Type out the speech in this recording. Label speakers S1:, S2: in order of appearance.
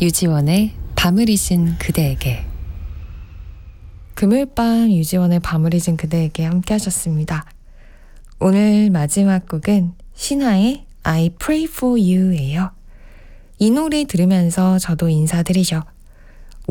S1: 유지원의 밤을 잊은 그대에게. 금요일밤 유지원의 밤을 잊은 그대에게 함께 하셨습니다. 오늘 마지막 곡은 신화의 I Pray For You예요. 이 노래 들으면서 저도 인사드리죠.